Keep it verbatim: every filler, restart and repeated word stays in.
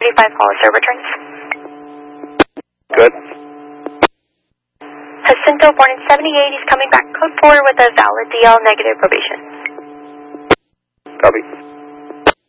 thirty-five Hollister returns. Good. Jacinto, born in seventy-eight, he's coming back code four with a valid D L negative probation. Copy.